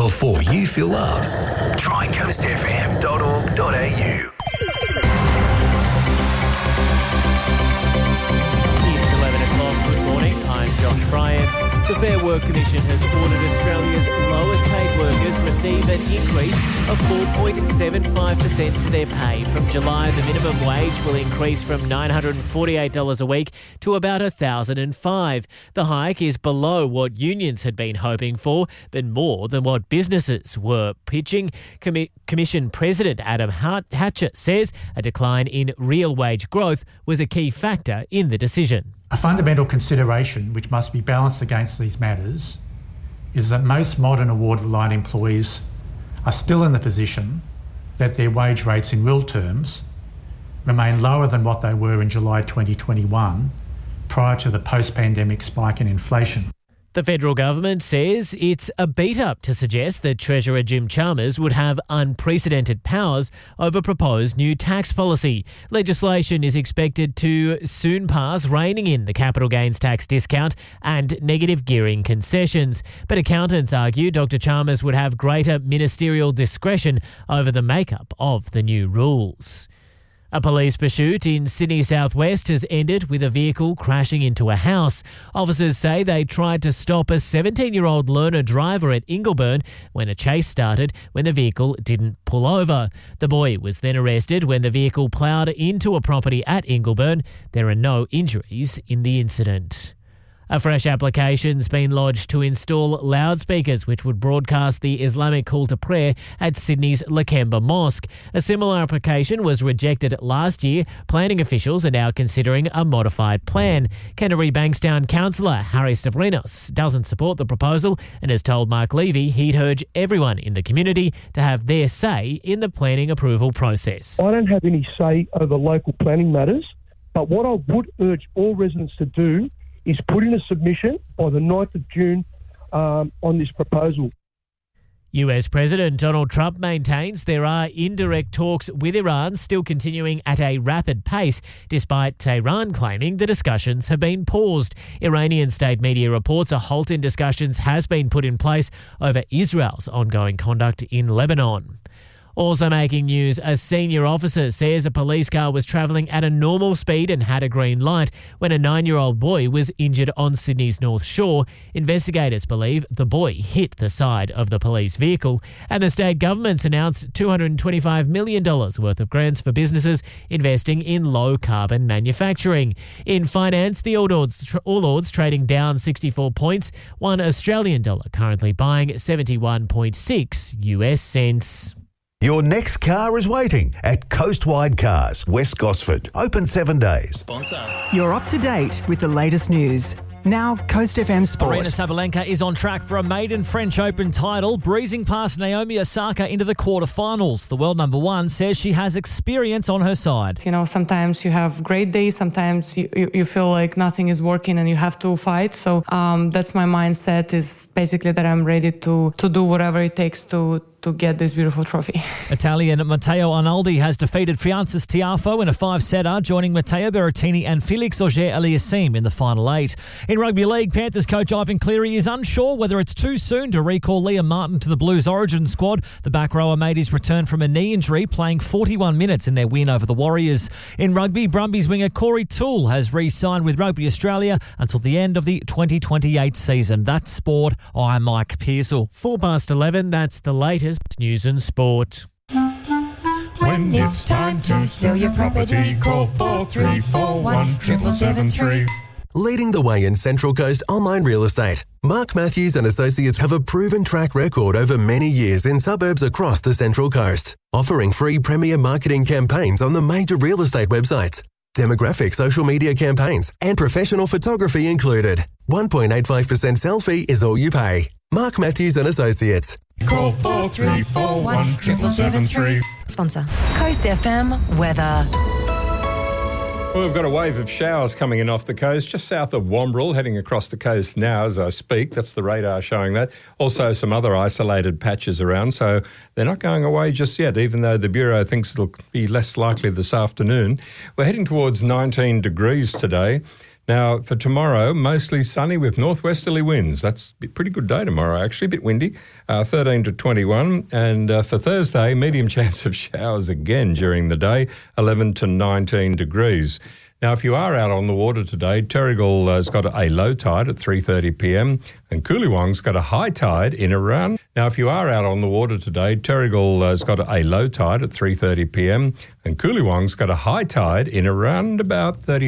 before you fill up. Try coastfm.org.au. It's 11 o'clock. Good morning. I'm Josh Bryant. The Fair Work Commission has ordered Australia's lowest paid workers receive an increase of 4.75% to their pay. From July, the minimum wage will increase from $948 a week to about $1,005. The hike is below what unions had been hoping for, but more than what businesses were pitching. Commission President Adam Hatcher says a decline in real wage growth was a key factor in the decision. A fundamental consideration which must be balanced against these matters is that most modern award-aligned employees are still in the position that their wage rates in real terms remain lower than what they were in July 2021 prior to the post-pandemic spike in inflation. The federal government says it's a beat-up to suggest that Treasurer Jim Chalmers would have unprecedented powers over proposed new tax policy. Legislation is expected to soon pass reining in the capital gains tax discount and negative gearing concessions. But accountants argue Dr. Chalmers would have greater ministerial discretion over the makeup of the new rules. A police pursuit in Sydney southwest has ended with a vehicle crashing into a house. Officers say they tried to stop a 17-year-old learner driver at Ingleburn when a chase started when the vehicle didn't pull over. The boy was then arrested when the vehicle ploughed into a property at Ingleburn. There are no injuries in the incident. A fresh application's been lodged to install loudspeakers which would broadcast the Islamic call to prayer at Sydney's Lakemba Mosque. A similar application was rejected last year. Planning officials are now considering a modified plan. Canterbury Bankstown councillor Harry Stavrinos doesn't support the proposal and has told Mark Levy he'd urge everyone in the community to have their say in the planning approval process. I don't have any say over local planning matters, but what I would urge all residents to do is put in a submission by the 9th of June on this proposal. US President Donald Trump maintains there are indirect talks with Iran still continuing at a rapid pace, despite Tehran claiming the discussions have been paused. Iranian state media reports a halt in discussions has been put in place over Israel's ongoing conduct in Lebanon. Also making news, a senior officer says a police car was travelling at a normal speed and had a green light when a 9-year-old boy was injured on Sydney's North Shore. Investigators believe the boy hit the side of the police vehicle. And the state government's announced $225 million worth of grants for businesses investing in low-carbon manufacturing. In finance, the All Ords trading down 64 points, one Australian dollar currently buying 71.6 US cents. Your next car is waiting at Coastwide Cars, West Gosford. Open 7 days. Sponsor. You're up to date with the latest news. Now, Coast FM Sport. Aryna Sabalenka is on track for a maiden French Open title, breezing past Naomi Osaka into the quarterfinals. The world number one says she has experience on her side. You know, sometimes you have great days, sometimes you feel like nothing is working and you have to fight. So that's my mindset, is basically that I'm ready to do whatever it takes to get this beautiful trophy. Italian Matteo Arnaldi has defeated Francis Tiafoe in a 5-setter, joining Matteo Berrettini and Felix Auger-Aliassime in the final 8. In rugby league, Panthers coach Ivan Cleary is unsure whether it's too soon to recall Liam Martin to the Blues origin squad. The back rower made his return from a knee injury, playing 41 minutes in their win over the Warriors. In rugby, Brumbies winger Corey Toole has re-signed with Rugby Australia until the end of the 2028 season. That's sport. I'm Mike Pearsall. 11, that's the latest news and sport. When it's time to sell your property, call 4341 7773. Leading the way in Central Coast online real estate, Mark Matthews and Associates have a proven track record over many years in suburbs across the Central Coast, offering free premier marketing campaigns on the major real estate websites, demographic social media campaigns, and professional photography included. 1.85% sell fee is all you pay. Mark Matthews and Associates. Call 4341 7773. Sponsor. Coast FM weather. Well, we've got a wave of showers coming in off the coast, just south of Wamberal, heading across the coast now as I speak. That's the radar showing that. Also some other isolated patches around, so they're not going away just yet, even though the Bureau thinks it'll be less likely this afternoon. We're heading towards 19 degrees today. Now, for tomorrow, mostly sunny with northwesterly winds. That's a pretty good day tomorrow, actually, a bit windy, 13 to 21. And for Thursday, medium chance of showers again during the day, 11 to 19 degrees. Now, if you are out on the water today, Terrigal has got a low tide at 3:30 p.m. and Coolywong's got a high tide in around. Now, if you are out on the water today, Terrigal has got a low tide at 3:30 p.m. and Coolywong's got a high tide in around about 30.